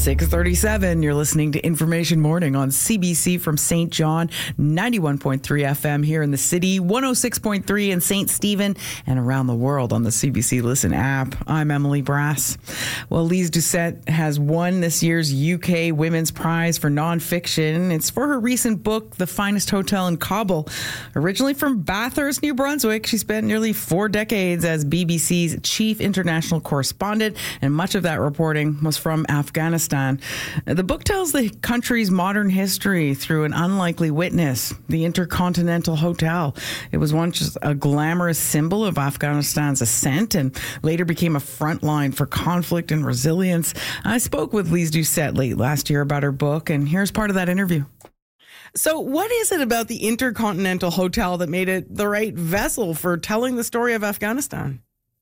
6:37, you're listening to Information Morning on CBC from St. John, 91.3 FM here in the city, 106.3 in St. Stephen, and around the world on the CBC Listen app. I'm Emily Brass. Well, Lise Doucette has won this year's UK Women's Prize for Nonfiction. It's for her recent book, The Finest Hotel in Kabul. Originally from Bathurst, New Brunswick, she spent nearly 4 decades as BBC's chief international correspondent, and much of that reporting was from Afghanistan. The book tells the country's modern history through an unlikely witness, the Intercontinental Hotel. It was once a glamorous symbol of Afghanistan's ascent and later became a front line for conflict and resilience. I spoke with Lise Doucette late last year about her book, and here's part of that interview. So what is it about the Intercontinental Hotel that made it the right vessel for telling the story of Afghanistan?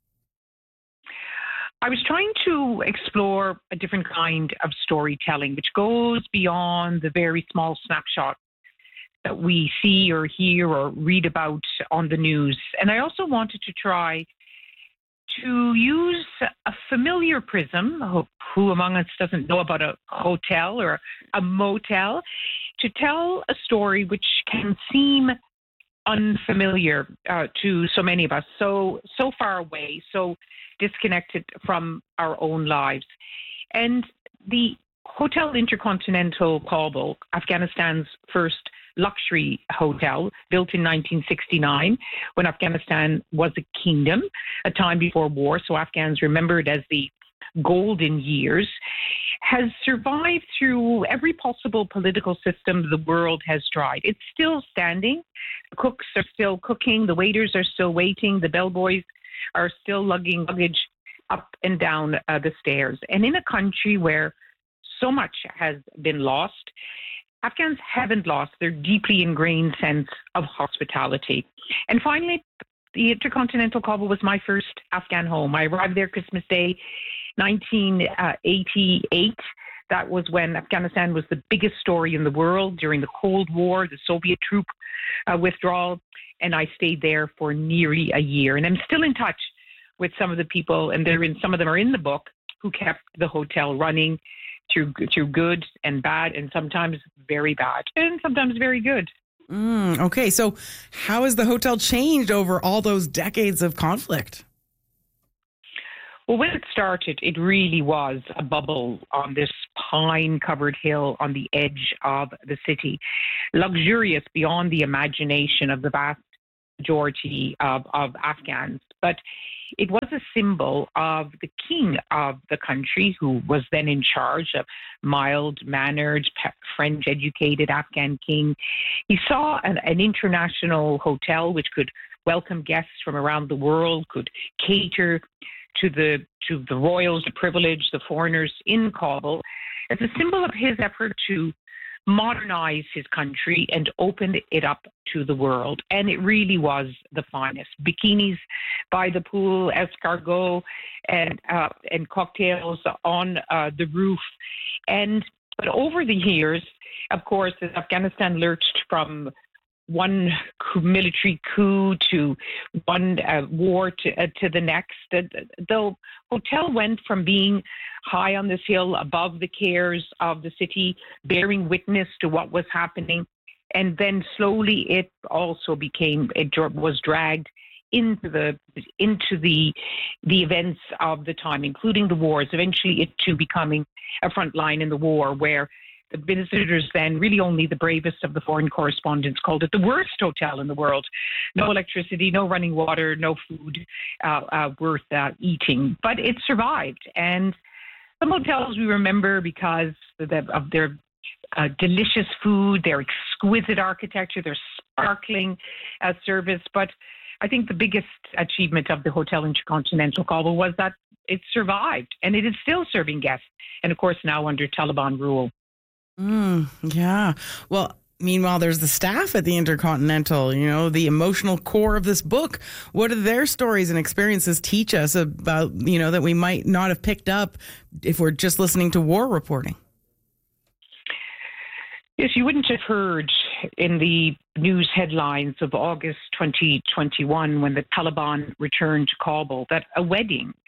I was trying to explore a different kind of storytelling, which goes beyond the very small snapshot that we see or hear or read about on the news. And I also wanted to try to use a familiar prism, who among us doesn't know about a hotel or a motel, to tell a story which can seem unfamiliar to so many of us, so far away, so disconnected from our own lives. And the Hotel Intercontinental Kabul, Afghanistan's first luxury hotel, built in 1969 when Afghanistan was a kingdom, a time before war, so Afghans remembered as the golden years, has survived through every possible political system the world has tried. It's still standing. The cooks are still cooking. The waiters are still waiting. The bellboys are still lugging luggage up and down the stairs. And in a country where so much has been lost, Afghans haven't lost their deeply ingrained sense of hospitality. And finally, the Intercontinental Kabul was my first Afghan home. I arrived there Christmas Day, 1988. That was when Afghanistan was the biggest story in the world during the Cold War, the Soviet troop withdrawal. And I stayed there for nearly a year. And I'm still in touch with some of the people, and some of them are in the book, who kept the hotel running through good and bad, and sometimes very bad, and sometimes very good. Okay, so how has the hotel changed over all those decades of conflict? Well, when it started, it really was a bubble on this pine-covered hill on the edge of the city, luxurious beyond the imagination of the vast majority of Afghans. But it was a symbol of the king of the country, who was then in charge, a mild-mannered, French-educated Afghan king. He saw an international hotel which could welcome guests from around the world, could cater to the royals, the privileged, the foreigners in Kabul, as a symbol of his effort to modernize his country and open it up to the world. And it really was the finest. Bikinis by the pool, escargot, and cocktails on the roof. But over the years, of course, as Afghanistan lurched from one military coup to one war to the next, the hotel went from being high on this hill above the cares of the city, bearing witness to what was happening, and then slowly it also was dragged into the events of the time, including the wars, eventually it too becoming a front line in the war, where the visitors then, really only the bravest of the foreign correspondents, called it the worst hotel in the world. No electricity, no running water, no food worth eating. But it survived. And some hotels we remember because of their delicious food, their exquisite architecture, their sparkling service. But I think the biggest achievement of the Hotel Intercontinental Kabul was that it survived, and it is still serving guests. And of course, now under Taliban rule. Yeah. Well, meanwhile, there's the staff at the Intercontinental, the emotional core of this book. What do their stories and experiences teach us about, that we might not have picked up if we're just listening to war reporting? Yes, you wouldn't have heard in the news headlines of August 2021, when the Taliban returned to Kabul, that a wedding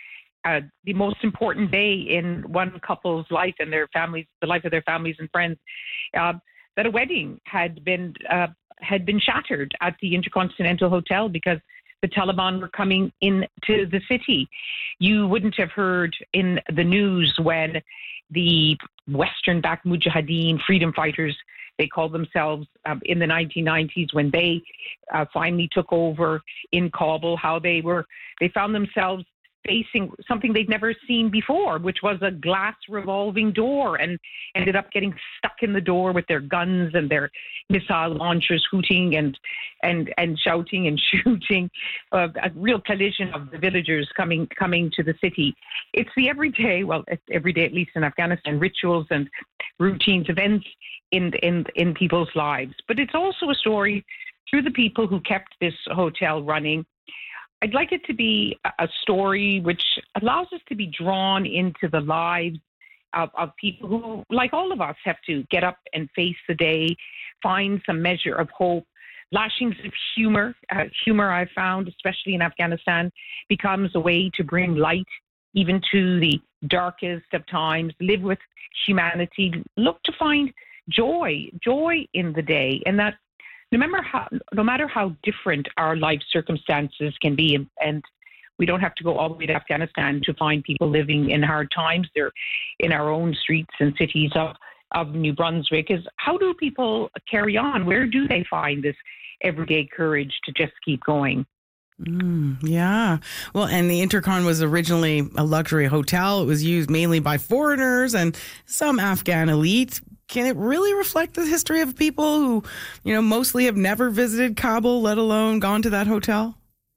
the most important day in one couple's life and their families, the life of their families and friends, that a wedding had been shattered at the Intercontinental Hotel because the Taliban were coming into the city. You wouldn't have heard in the news when the Western-backed Mujahideen freedom fighters, they called themselves in the 1990s, when they finally took over in Kabul, how they found themselves facing something they'd never seen before, which was a glass revolving door, and ended up getting stuck in the door with their guns and their missile launchers hooting and shouting and shooting. A real collision of the villagers coming to the city. It's the everyday, at least in Afghanistan, rituals and routines, events in people's lives. But it's also a story through the people who kept this hotel running. I'd like it to be a story which allows us to be drawn into the lives of people who, like all of us, have to get up and face the day, find some measure of hope. Lashings of humor. Humor, I've found, especially in Afghanistan, becomes a way to bring light even to the darkest of times. Live with humanity. Look to find joy in the day, and that no matter how different our life circumstances can be, and we don't have to go all the way to Afghanistan to find people living in hard times. They're in our own streets and cities of New Brunswick. Is how do people carry on? Where do they find this everyday courage to just keep going? Yeah. Well, and the Intercon was originally a luxury hotel. It was used mainly by foreigners and some Afghan elite. Can it really reflect the history of people who, mostly have never visited Kabul, let alone gone to that hotel?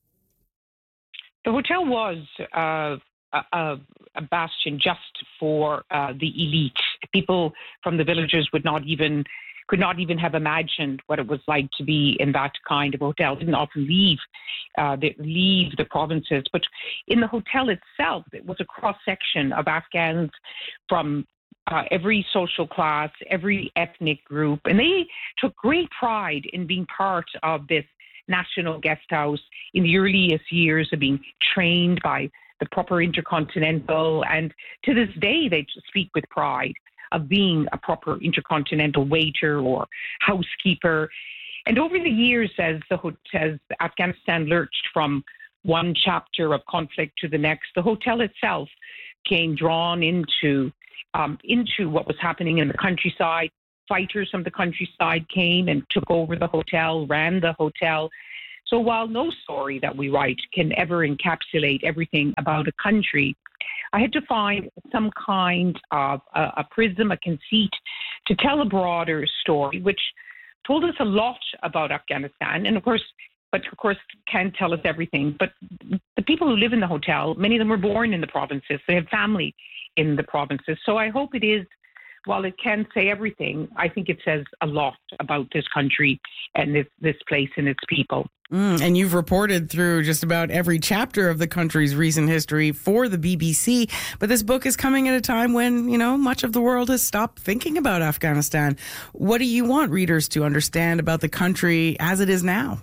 The hotel was a bastion just for the elite. People from the villages could not even have imagined what it was like to be in that kind of hotel. Didn't often leave the provinces, but in the hotel itself, it was a cross section of Afghans from every social class, every ethnic group, and they took great pride in being part of this national guest house in the earliest years of being trained by the proper Intercontinental, and to this day they speak with pride of being a proper Intercontinental waiter or housekeeper. And over the years, as Afghanistan lurched from one chapter of conflict to the next, the hotel itself came drawn into what was happening in the countryside. Fighters from the countryside came and took over the hotel, ran the hotel. So while no story that we write can ever encapsulate everything about a country, I had to find some kind of a prism, a conceit, to tell a broader story, which told us a lot about Afghanistan. And of course, can't tell us everything. But the people who live in the hotel, many of them were born in the provinces. They have family in the provinces. So I hope it is, while it can say everything, I think it says a lot about this country and this place and its people. And you've reported through just about every chapter of the country's recent history for the BBC. But this book is coming at a time when, much of the world has stopped thinking about Afghanistan. What do you want readers to understand about the country as it is now?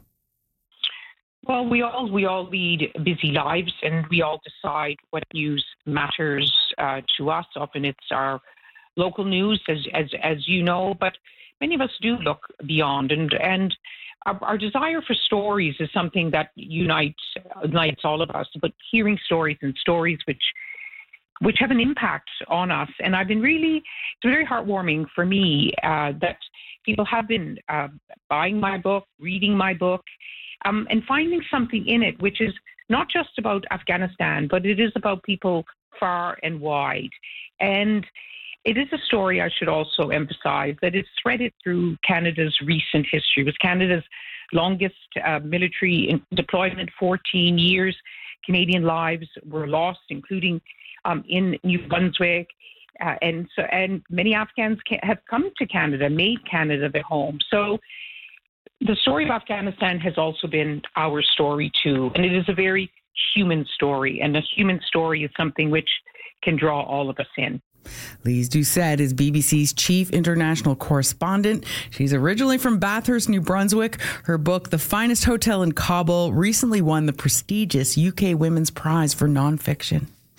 Well, we all lead busy lives, and we all decide what news matters to us. Often it's our local news, as you know, but many of us do look beyond, and our desire for stories is something that unites all of us. But hearing stories and stories which have an impact on us, and it's very heartwarming for me that people have been buying my book, reading my book, and finding something in it which is not just about Afghanistan, but it is about people far and wide. And it is a story, I should also emphasize, that is threaded through Canada's recent history. It was Canada's longest military deployment, 14 years. Canadian lives were lost, including in New Brunswick. And many Afghans have come to Canada, made Canada their home. So the story of Afghanistan has also been our story too, and it is a very human story, and a human story is something which can draw all of us in. Lise Doucette is BBC's chief international correspondent. She's originally from Bathurst, New Brunswick. Her book, The Finest Hotel in Kabul, recently won the prestigious UK Women's Prize for Nonfiction.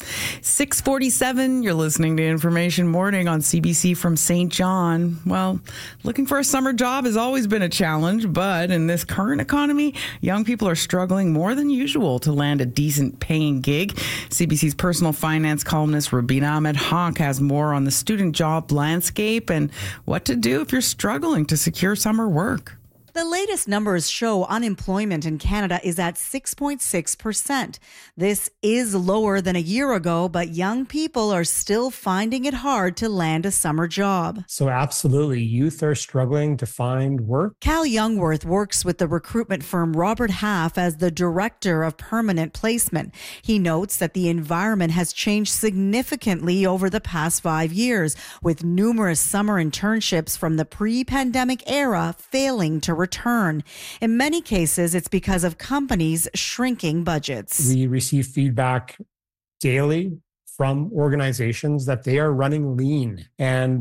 6:47, you're listening to Information Morning on CBC from St. John. Well, looking for a summer job has always been a challenge, but in this current economy, young people are struggling more than usual to land a decent paying gig. CBC's personal finance columnist Rubina Ahmed-Haq has more on the student job landscape and what to do if you're struggling to secure summer work. The latest numbers show unemployment in Canada is at 6.6%. This is lower than a year ago, but young people are still finding it hard to land a summer job. So absolutely, youth are struggling to find work. Cal Youngworth works with the recruitment firm Robert Half as the director of permanent placement. He notes that the environment has changed significantly over the past 5 years, with numerous summer internships from the pre-pandemic era failing to return. In many cases, it's because of companies shrinking budgets. We receive feedback daily from organizations that they are running lean. And,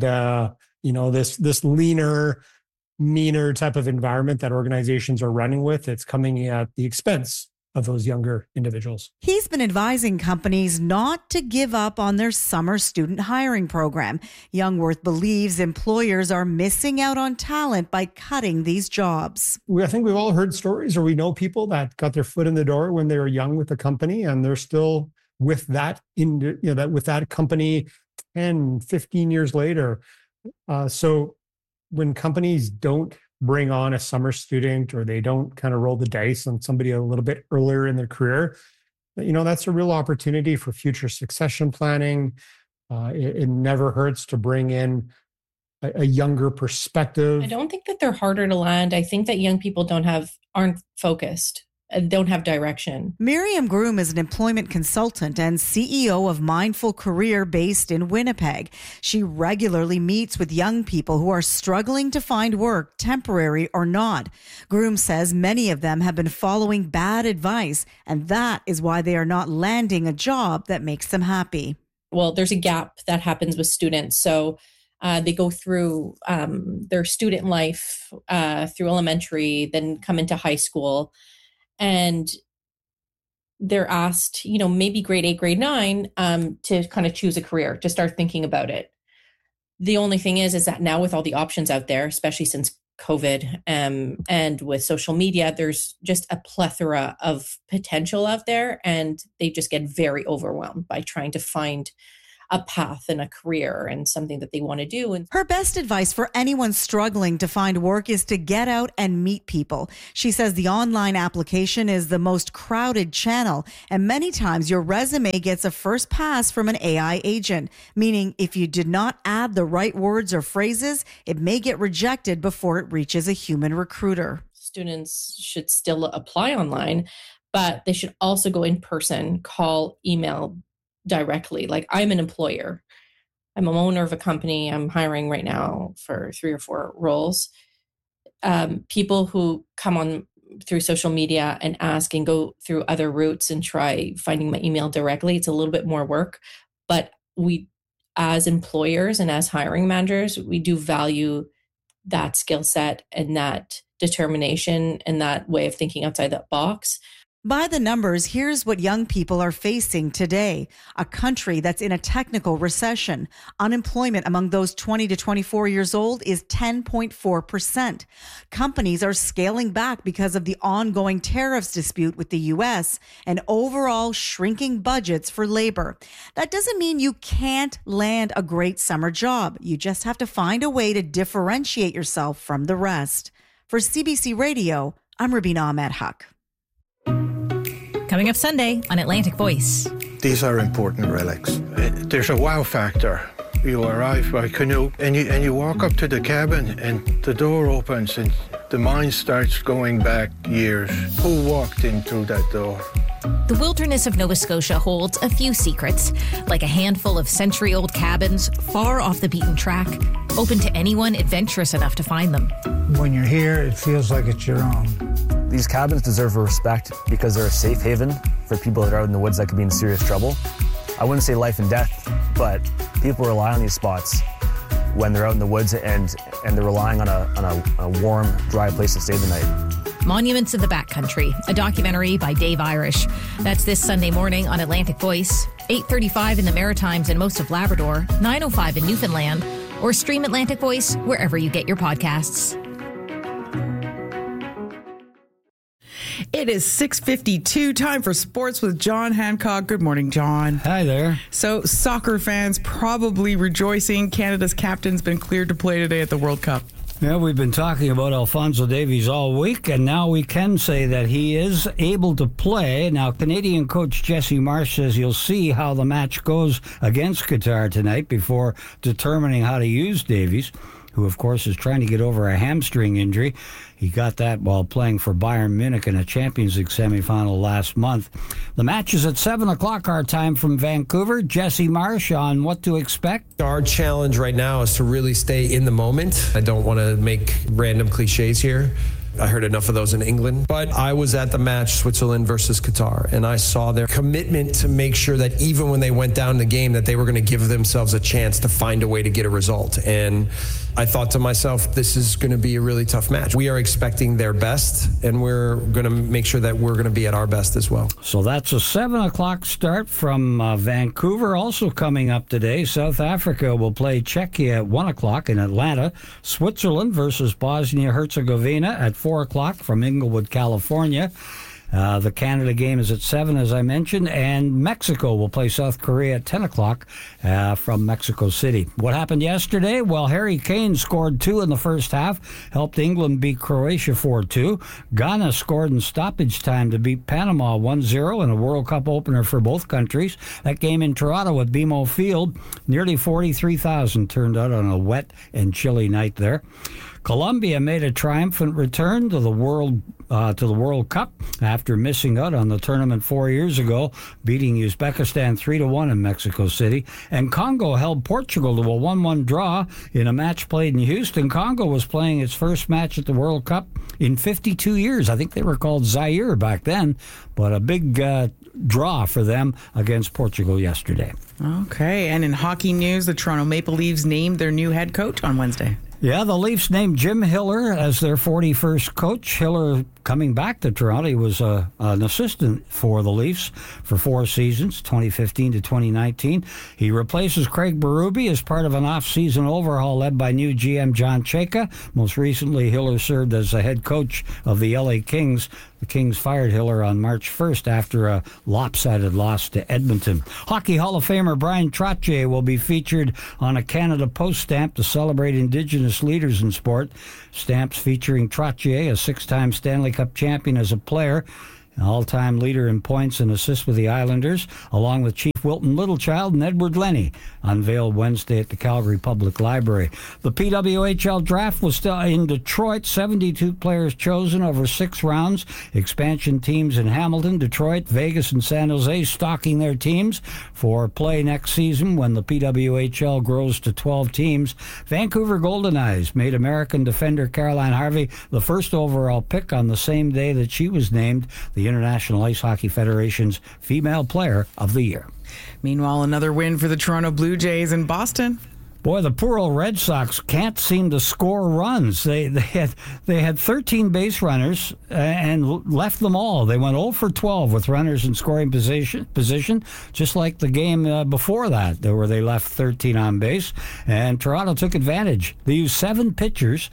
this leaner, meaner type of environment that organizations are running with, it's coming at the expense of those younger individuals. He's been advising companies not to give up on their summer student hiring program. Youngworth believes employers are missing out on talent by cutting these jobs. I think we've all heard stories, or we know people that got their foot in the door when they were young with a company, and they're still with that company 10, 15 years later. So when companies don't bring on a summer student, or they don't kind of roll the dice on somebody a little bit earlier in their career, that's a real opportunity for future succession planning. It never hurts to bring in a younger perspective. I don't think that they're harder to land. I think that young people aren't focused, don't have direction. Miriam Groom is an employment consultant and CEO of Mindful Career based in Winnipeg. She regularly meets with young people who are struggling to find work, temporary or not. Groom says many of them have been following bad advice, and that is why they are not landing a job that makes them happy. Well, there's a gap that happens with students. So they go through their student life through elementary, then come into high school. And they're asked, maybe grade 8, grade 9, to kind of choose a career, to start thinking about it. The only thing is that now with all the options out there, especially since COVID and with social media, there's just a plethora of potential out there, and they just get very overwhelmed by trying to find a path and a career and something that they want to do. And her best advice for anyone struggling to find work is to get out and meet people. She says the online application is the most crowded channel, and many times your resume gets a first pass from an AI agent, meaning if you did not add the right words or phrases, it may get rejected before it reaches a human recruiter. Students should still apply online, but they should also go in person, call, email directly. Like, I'm an employer. I'm an owner of a company. I'm hiring right now for 3 or 4 roles. People who come on through social media and ask and go through other routes and try finding my email directly, it's a little bit more work. But we, as employers and as hiring managers, we do value that skill set and that determination and that way of thinking outside that box. By the numbers, here's what young people are facing today. A country that's in a technical recession. Unemployment among those 20 to 24 years old is 10.4%. Companies are scaling back because of the ongoing tariffs dispute with the U.S. and overall shrinking budgets for labor. That doesn't mean you can't land a great summer job. You just have to find a way to differentiate yourself from the rest. For CBC Radio, I'm Rubina Ahmed-Haq. Coming up Sunday on Atlantic Voice. These are important relics. There's a wow factor. You arrive by canoe and you walk up to the cabin and the door opens and the mind starts going back years. Who walked in through that door? The wilderness of Nova Scotia holds a few secrets, like a handful of century-old cabins far off the beaten track, open to anyone adventurous enough to find them. When you're here, it feels like it's your own. These cabins deserve respect because they're a safe haven for people that are out in the woods that could be in serious trouble. I wouldn't say life and death, but people rely on these spots when they're out in the woods and they're relying on a warm, dry place to stay the night. Monuments of the Backcountry, a documentary by Dave Irish. That's this Sunday morning on Atlantic Voice. 8:35 in the Maritimes and most of Labrador, 9:05 in Newfoundland, or stream Atlantic Voice wherever you get your podcasts. It is 6:52, time for sports with John Hancock. Good morning, John. Hi there. So, soccer fans probably rejoicing. Canada's captain's been cleared to play today at the World Cup. Yeah, we've been talking about Alphonso Davies all week, and now we can say that he is able to play. Now, Canadian coach Jesse Marsh says you'll see how the match goes against Qatar tonight before determining how to use Davies, who, of course, is trying to get over a hamstring injury. He got that while playing for Bayern Munich in a Champions League semifinal last month. The match is at 7 o'clock our time from Vancouver. Jesse Marsh on what to expect. Our challenge right now is to really stay in the moment. I don't want to make random cliches here. I heard enough of those in England. But I was at the match, Switzerland versus Qatar, and I saw their commitment to make sure that even when they went down the game, that they were going to give themselves a chance to find a way to get a result. And I thought to myself, this is going to be a really tough match. We are expecting their best, and we're going to make sure that we're going to be at our best as well. So that's a 7 o'clock start from Vancouver. Also coming up today, South Africa will play Czechia at 1 o'clock in Atlanta. Switzerland versus Bosnia-Herzegovina at 4 o'clock from Inglewood, California. The Canada game is at 7, as I mentioned, and Mexico will play South Korea at 10 o'clock from Mexico City. What happened yesterday? Well, Harry Kane scored 2 in the first half, helped England beat Croatia 4-2. Ghana scored in stoppage time to beat Panama 1-0 in a World Cup opener for both countries. That game in Toronto at BMO Field, nearly 43,000 turned out on a wet and chilly night there. Colombia made a triumphant return to the World Cup after missing out on the tournament 4 years ago, beating Uzbekistan 3-1 in Mexico City. And Congo held Portugal to a 1-1 draw in a match played in Houston. Congo was playing its first match at the World Cup in 52 years. I think they were called Zaire back then, but a big draw for them against Portugal yesterday. Okay, and in hockey news, the Toronto Maple Leafs named their new head coach on Wednesday. Yeah, the Leafs named Jim Hiller as their 41st coach. Hiller coming back to Toronto. He was an assistant for the Leafs for 4 seasons, 2015 to 2019. He replaces Craig Berube as part of an off-season overhaul led by new GM John Chayka. Most recently, Hiller served as the head coach of the LA Kings. The Kings fired Hiller on March 1st after a lopsided loss to Edmonton. Hockey Hall of Famer Brian Trottier will be featured on a Canada Post stamp to celebrate Indigenous leaders in sport. Stamps featuring Trottier, a 6-time Stanley Cup champion as a player, an all-time leader in points and assists with the Islanders, along with Chief Wilton Littlechild and Edward Lenny, unveiled Wednesday at the Calgary Public Library. The PWHL draft was still in Detroit. 72 players chosen over 6 rounds. Expansion teams in Hamilton, Detroit, Vegas, and San Jose stocking their teams for play next season when the PWHL grows to 12 teams. Vancouver Golden Eyes made American defender Caroline Harvey the first overall pick on the same day that she was named the International Ice Hockey Federation's Female Player of the Year. Meanwhile, another win for the Toronto Blue Jays in Boston. Boy, the poor old Red Sox can't seem to score runs. They had 13 base runners and left them all. They went 0 for 12 with runners in scoring position, just like the game before that, where they left 13 on base. And Toronto took advantage. They used 7 pitchers.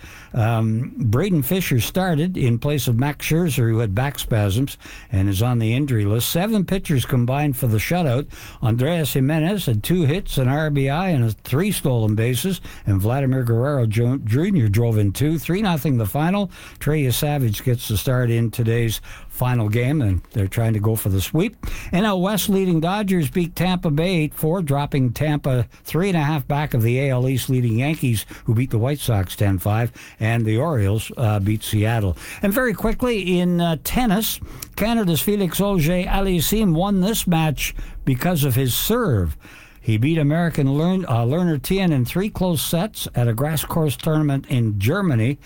Braden Fisher started in place of Max Scherzer, who had back spasms and is on the injury list. 7 pitchers combined for the shutout. Andreas Jimenez had 2 hits, an RBI, and 3 stolen bases, and Vladimir Guerrero Jr. drove in 2. 3-0 the final. Trey Savage gets the start in today's final game, and they're trying to go for the sweep. NL West leading Dodgers beat Tampa Bay 8-4, dropping Tampa 3.5 back of the AL East leading Yankees, who beat the White Sox 10-5, and the Orioles beat Seattle. And very quickly in tennis, Canada's Felix Auger-Aliassime won this match because of his serve. He beat American Lerner Tien in 3 close sets at a grass course tournament in Germany.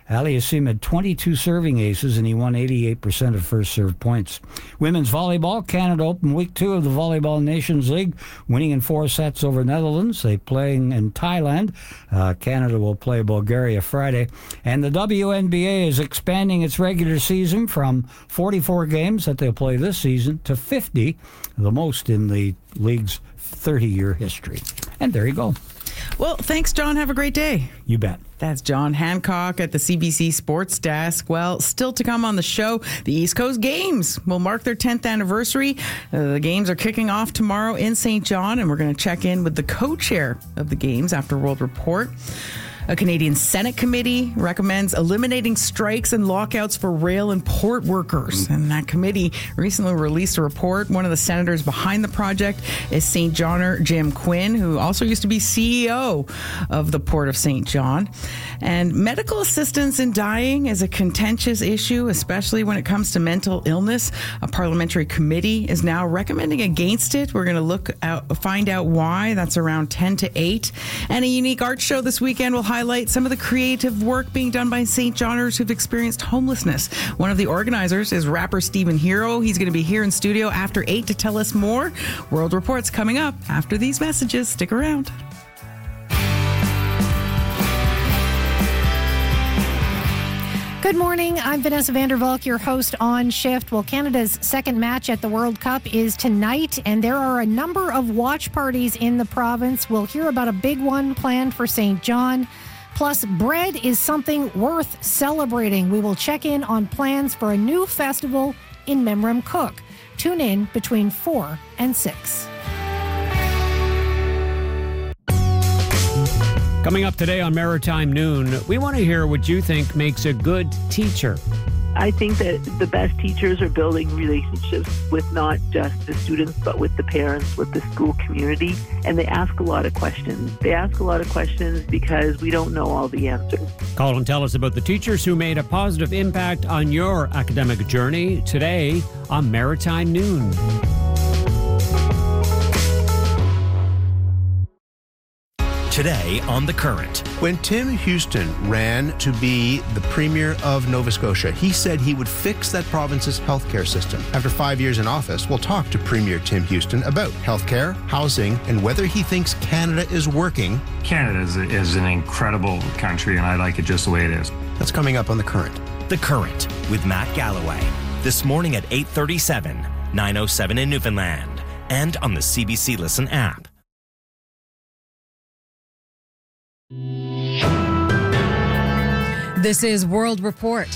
Aliassime had 22 serving aces, and he won 88% of first serve points. Women's volleyball, Canada opened week 2 of the Volleyball Nations League, winning in 4 sets over Netherlands. They're playing in Thailand. Canada will play Bulgaria Friday. And the WNBA is expanding its regular season from 44 games that they'll play this season to 50, the most in the league's 30-year history. And there you go. Well, thanks, John. Have a great day. You bet. That's John Hancock at the CBC Sports Desk. Well, still to come on the show, the East Coast Games will mark their 10th anniversary. The games are kicking off tomorrow in St. John, and we're going to check in with the co-chair of the games after World Report. A Canadian Senate committee recommends eliminating strikes and lockouts for rail and port workers. And that committee recently released a report. One of the senators behind the project is St. Johner Jim Quinn, who also used to be CEO of the Port of St. John. And medical assistance in dying is a contentious issue, especially when it comes to mental illness. A parliamentary committee is now recommending against it. We're going to find out why. That's around 10 to 8. And a unique art show this weekend will highlight some of the creative work being done by St. Johners who've experienced homelessness. One of the organizers is rapper Stephen Hero. He's going to be here in studio after 8 to tell us more. World Report's coming up after these messages. Stick around. Good morning. I'm Vanessa Vandervalk, your host on Shift. Well, Canada's second match at the World Cup is tonight, and there are a number of watch parties in the province. We'll hear about a big one planned for St. John. Plus, bread is something worth celebrating. We will check in on plans for a new festival in Memramcook. Tune in between 4 and 6. Coming up today on Maritime Noon, we want to hear what you think makes a good teacher. I think that the best teachers are building relationships with not just the students, but with the parents, with the school community. And they ask a lot of questions. They ask a lot of questions because we don't know all the answers. Call and tell us about the teachers who made a positive impact on your academic journey today on Maritime Noon. Today on The Current. When Tim Houston ran to be the Premier of Nova Scotia, he said he would fix that province's healthcare system. After 5 years in office, we'll talk to Premier Tim Houston about healthcare, housing, and whether he thinks Canada is working. Canada is an incredible country, and I like it just the way it is. That's coming up on The Current. The Current with Matt Galloway. This morning at 8:37, 9:07 in Newfoundland, and on the CBC Listen app. This is World Report.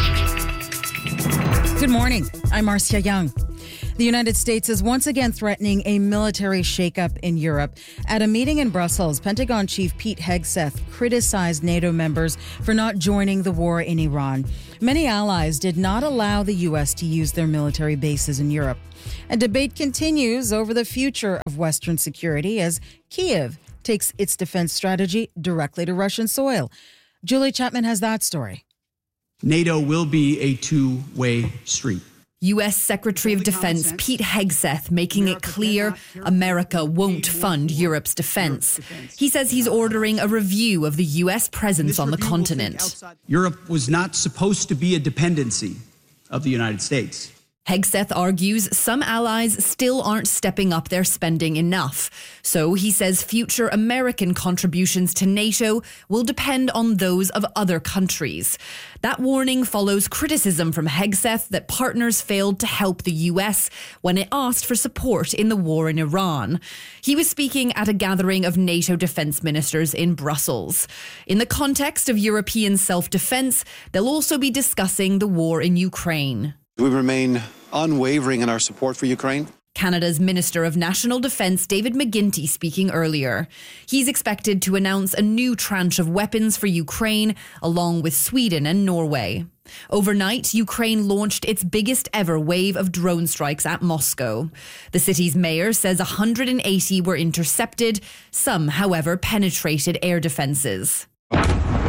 Good morning. I'm Marcia Young. The United States is once again threatening a military shakeup in Europe. At a meeting in Brussels, Pentagon Chief Pete Hegseth criticized NATO members for not joining the war in Iran. Many allies did not allow the U.S. to use their military bases in Europe. A debate continues over the future of Western security as Kyiv takes its defense strategy directly to Russian soil. Julie Chapman has that story. NATO will be a two-way street. U.S. Secretary of Defense Pete Hegseth making it clear America won't fund Europe's defense. He says he's ordering a review of the U.S. presence on the continent. Europe was not supposed to be a dependency of the United States. Hegseth argues some allies still aren't stepping up their spending enough. So he says future American contributions to NATO will depend on those of other countries. That warning follows criticism from Hegseth that partners failed to help the US when it asked for support in the war in Iran. He was speaking at a gathering of NATO defense ministers in Brussels. In the context of European self-defense, they'll also be discussing the war in Ukraine. We remain unwavering in our support for Ukraine. Canada's Minister of National Defence, David McGuinty, speaking earlier. He's expected to announce a new tranche of weapons for Ukraine, along with Sweden and Norway. Overnight, Ukraine launched its biggest ever wave of drone strikes at Moscow. The city's mayor says 180 were intercepted. Some, however, penetrated air defences.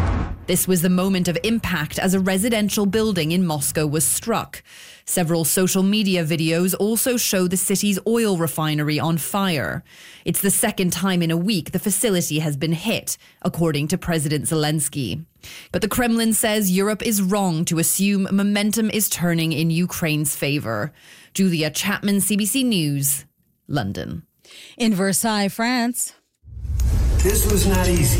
This was the moment of impact as a residential building in Moscow was struck. Several social media videos also show the city's oil refinery on fire. It's the second time in a week the facility has been hit, according to President Zelensky. But the Kremlin says Europe is wrong to assume momentum is turning in Ukraine's favor. Julia Chapman, CBC News, London. In Versailles, France. This was not easy.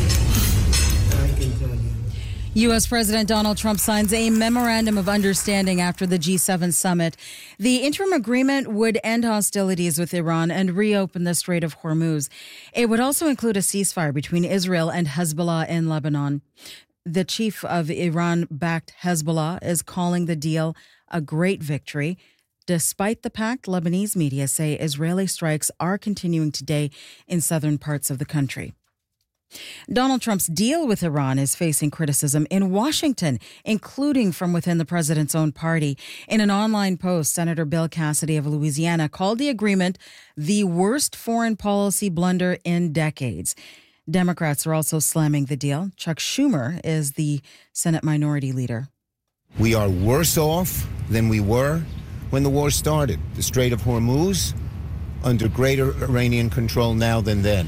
U.S. President Donald Trump signs a memorandum of understanding after the G7 summit. The interim agreement would end hostilities with Iran and reopen the Strait of Hormuz. It would also include a ceasefire between Israel and Hezbollah in Lebanon. The chief of Iran-backed Hezbollah is calling the deal a great victory. Despite the pact, Lebanese media say Israeli strikes are continuing today in southern parts of the country. Donald Trump's deal with Iran is facing criticism in Washington, including from within the president's own party. In an online post, Senator Bill Cassidy of Louisiana called the agreement the worst foreign policy blunder in decades. Democrats are also slamming the deal. Chuck Schumer is the Senate Minority Leader. We are worse off than we were when the war started. The Strait of Hormuz under greater Iranian control now than then.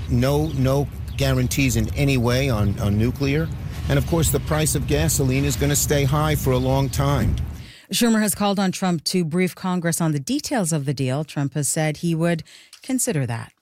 No guarantees in any way on nuclear. And of course, the price of gasoline is going to stay high for a long time. Schumer has called on Trump to brief Congress on the details of the deal. Trump has said he would consider that.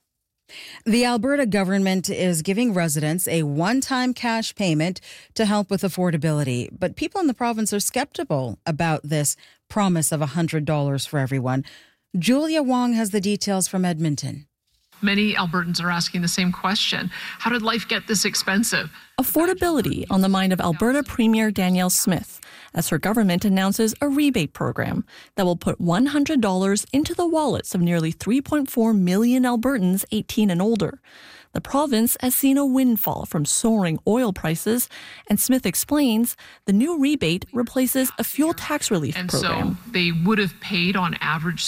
The Alberta government is giving residents a one-time cash payment to help with affordability. But people in the province are skeptical about this promise of $100 for everyone. Julia Wong has the details from Edmonton. Many Albertans are asking the same question. How did life get this expensive? Affordability on the mind of Alberta Premier Danielle Smith as her government announces a rebate program that will put $100 into the wallets of nearly 3.4 million Albertans 18 and older. The province has seen a windfall from soaring oil prices, and Smith explains the new rebate replaces a fuel tax relief program. So they would have paid on average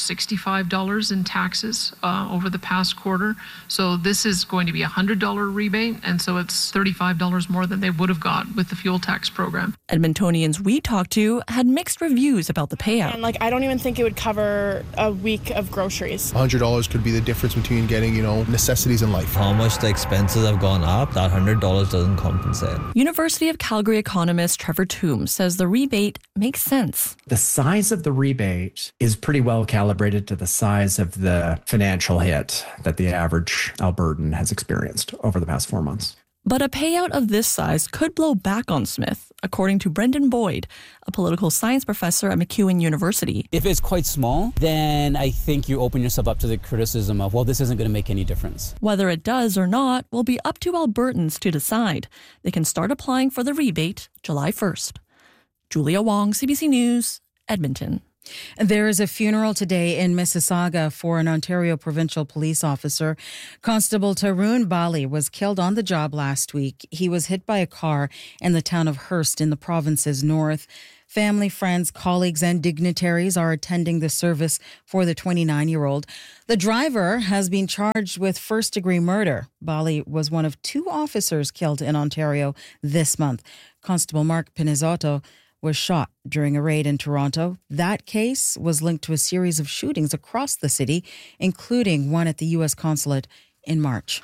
$65 in taxes over the past quarter. So this is going to be a $100 rebate, and so it's $35 more than they would have got with the fuel tax program. Edmontonians we talked to had mixed reviews about the payout. And I don't even think it would cover a week of groceries. $100 could be the difference between getting, necessities in life. How much the expenses have gone up, that $100 doesn't compensate. University of Calgary economist Trevor Toombs says the rebate makes sense. The size of the rebate is pretty well calibrated to the size of the financial hit that the average Albertan has experienced over the past 4 months. But a payout of this size could blow back on Smith, according to Brendan Boyd, a political science professor at MacEwan University. If it's quite small, then I think you open yourself up to the criticism of, well, this isn't going to make any difference. Whether it does or not will be up to Albertans to decide. They can start applying for the rebate July 1st. Julia Wong, CBC News, Edmonton. There is a funeral today in Mississauga for an Ontario provincial police officer. Constable Tarun Bali was killed on the job last week. He was hit by a car in the town of Hearst in the province's north. Family, friends, colleagues, and dignitaries are attending the service for the 29-year-old. The driver has been charged with first-degree murder. Bali was one of 2 officers killed in Ontario this month. Constable Mark Pinizotto was shot during a raid in Toronto. That case was linked to a series of shootings across the city, including one at the U.S. consulate in March.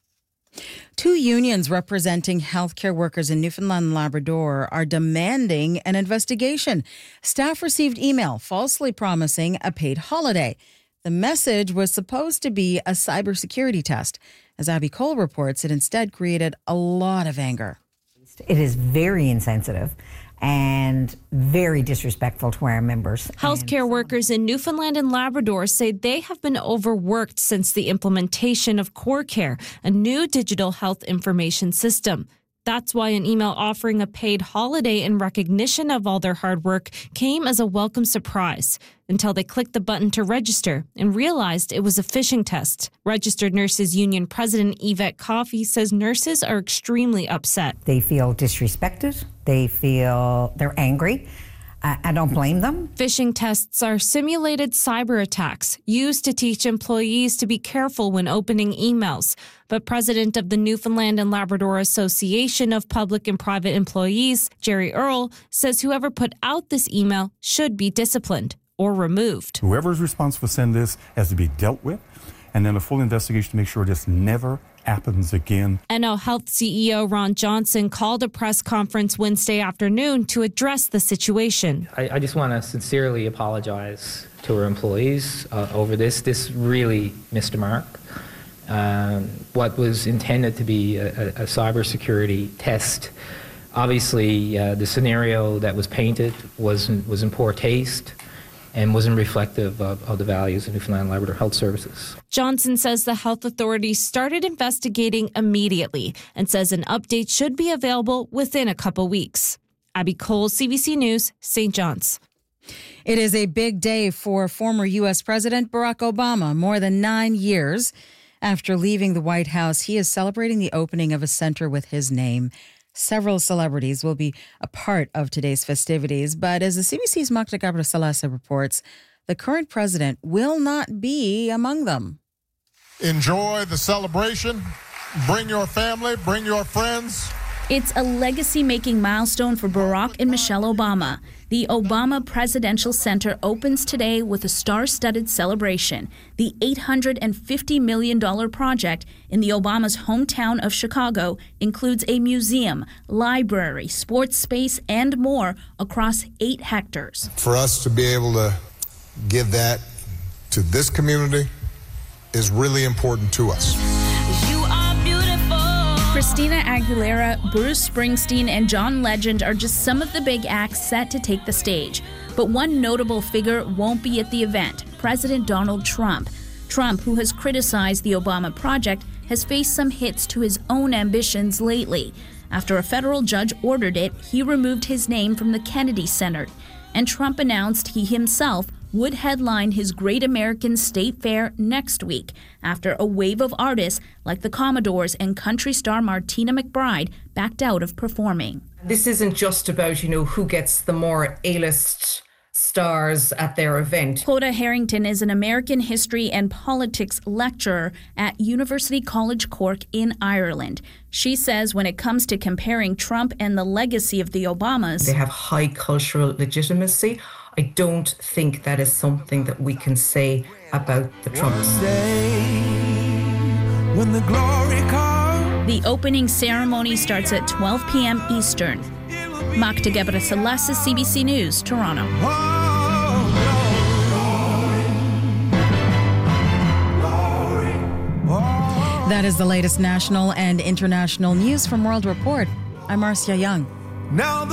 2 unions representing healthcare workers in Newfoundland and Labrador are demanding an investigation. Staff received email falsely promising a paid holiday. The message was supposed to be a cybersecurity test. As Abby Cole reports, it instead created a lot of anger. It is very insensitive and very disrespectful to our members. Healthcare workers in Newfoundland and Labrador say they have been overworked since the implementation of CoreCare, a new digital health information system. That's why an email offering a paid holiday in recognition of all their hard work came as a welcome surprise until they clicked the button to register and realized it was a phishing test. Registered Nurses Union President Yvette Coffey says nurses are extremely upset. They feel disrespected. They feel they're angry. I don't blame them. Phishing tests are simulated cyber attacks used to teach employees to be careful when opening emails. But president of the Newfoundland and Labrador Association of Public and Private Employees, Jerry Earle, says whoever put out this email should be disciplined or removed. Whoever is responsible for sending this has to be dealt with, and then a full investigation to make sure this never happens again. NL Health CEO Ron Johnson called a press conference Wednesday afternoon to address the situation. I just want to sincerely apologize to our employees over this. This really missed the mark. What was intended to be a cybersecurity test, obviously the scenario that was painted was in poor taste and wasn't reflective of the values of Newfoundland and Labrador Health Services. Johnson says the health authorities started investigating immediately and says an update should be available within a couple weeks. Abby Cole, CBC News, St. John's. It is a big day for former U.S. President Barack Obama. More than 9 years after leaving the White House, he is celebrating the opening of a center with his name. Several celebrities will be a part of today's festivities, but as the CBC's Magda Gabriel-Salasa reports, the current president will not be among them. Enjoy the celebration. Bring your family, bring your friends. It's a legacy-making milestone for Barack and Michelle Obama. The Obama Presidential Center opens today with a star-studded celebration. The $850 million project in the Obama's hometown of Chicago includes a museum, library, sports space, and more across 8 hectares. For us to be able to give that to this community is really important to us. Christina Aguilera, Bruce Springsteen, and John Legend are just some of the big acts set to take the stage. But one notable figure won't be at the event, President Donald Trump. Trump, who has criticized the Obama project, has faced some hits to his own ambitions lately. After a federal judge ordered it, he removed his name from the Kennedy Center. And Trump announced he himself would headline his Great American State Fair next week after a wave of artists like the Commodores and country star Martina McBride backed out of performing. This isn't just about, who gets the more A-list stars at their event. Hoda Harrington is an American history and politics lecturer at University College Cork in Ireland. She says when it comes to comparing Trump and the legacy of the Obamas, they have high cultural legitimacy. I don't think that is something that we can say about the Trumps. The opening ceremony starts at 12 p.m. Eastern. Magda Gabriel-Salasa, CBC News, Toronto. That is the latest national and international news from World Report. I'm Marcia Young.